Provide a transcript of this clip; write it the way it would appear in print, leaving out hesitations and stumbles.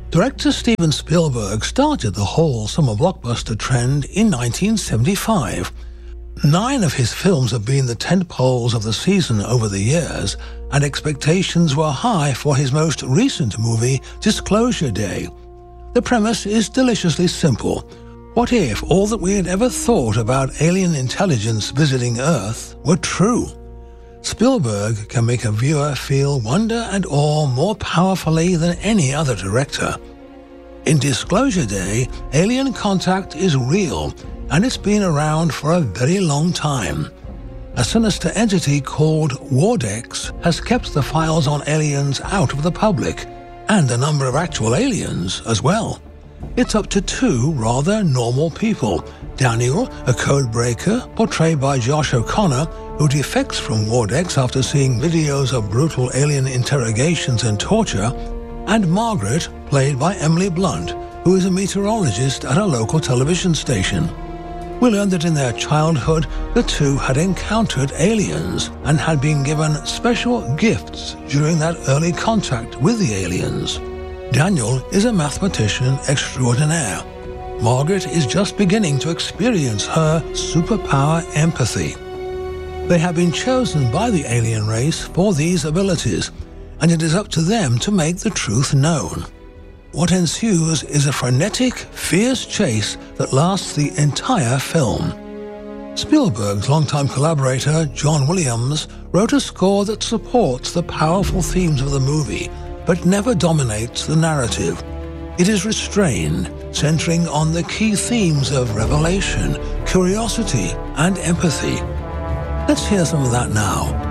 Director Steven Spielberg started the whole summer blockbuster trend in 1975. 9 of his films have been the tentpoles of the season over the years, and expectations were high for his most recent movie, Disclosure Day. The premise is deliciously simple. What if all that we had ever thought about alien intelligence visiting Earth were true? Spielberg can make a viewer feel wonder and awe more powerfully than any other director. In Disclosure Day, alien contact is real, and it's been around for a very long time. A sinister entity called Wardex has kept the files on aliens out of the public, and a number of actual aliens as well. It's up to 2 rather normal people. Daniel, a code breaker, portrayed by Josh O'Connor, who defects from Wardex after seeing videos of brutal alien interrogations and torture, and Margaret, played by Emily Blunt, who is a meteorologist at a local television station. We learned that in their childhood, the 2 had encountered aliens and had been given special gifts during that early contact with the aliens. Daniel is a mathematician extraordinaire. Margaret is just beginning to experience her superpower empathy. They have been chosen by the alien race for these abilities, and it is up to them to make the truth known. What ensues is a frenetic, fierce chase that lasts the entire film. Spielberg's longtime collaborator, John Williams, wrote a score that supports the powerful themes of the movie, but never dominates the narrative. It is restrained, centering on the key themes of revelation, curiosity, and empathy. Let's hear some of that now.